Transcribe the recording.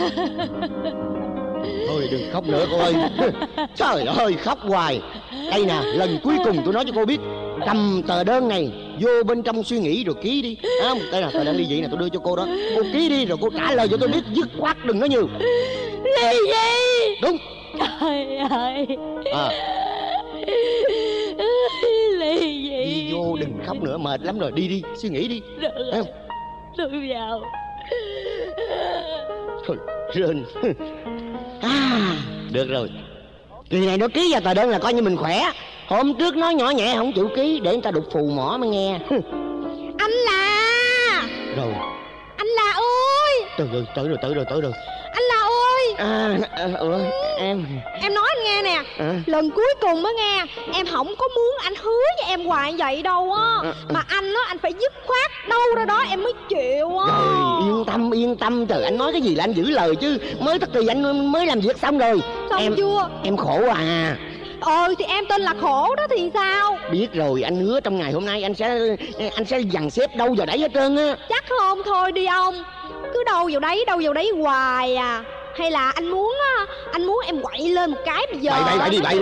Thôi đừng khóc nữa cô ơi. Trời ơi, khóc hoài. Đây nè, lần cuối cùng tôi nói cho cô biết, cầm tờ đơn này vô bên trong suy nghĩ rồi ký đi. Không, đây là tờ đơn ly dị này, tôi đưa cho cô đó. Cô ký đi rồi cô trả lời cho tôi biết, dứt khoát đừng nói nhiều. Ly dị. Đúng. Trời ơi. Ly dị. Đi vô, đừng khóc nữa, mệt lắm rồi. Đi đi, suy nghĩ đi. Được rồi. Tôi vào. Thôi, rên. Được rồi. Kỳ này nó ký vào tờ đơn là coi như mình khỏe. Hôm trước nói nhỏ nhẹ không chịu ký, để người ta đục phù mỏ mới nghe. Anh là. Rồi. Anh là ơi. Tới rồi. Anh là ơi. Em nói anh nghe nè. Lần cuối cùng mới nghe. Em không có muốn anh hứa với em hoài vậy đâu á. Mà anh á, anh phải dứt khoát đâu ra đó em mới chịu á. Rồi, yên tâm. Trời, anh nói cái gì là anh giữ lời chứ. Mới tất kỳ anh mới làm việc xong rồi. Xong chưa? Em khổ à. Thì em tên là khổ đó thì sao? Biết rồi, anh hứa trong ngày hôm nay anh sẽ dằn xếp đâu vào đấy hết trơn á. Chắc không? Thôi đi ông. Cứ đâu vào đấy hoài à. Hay là anh muốn em quậy lên một cái bây giờ? Bậy đi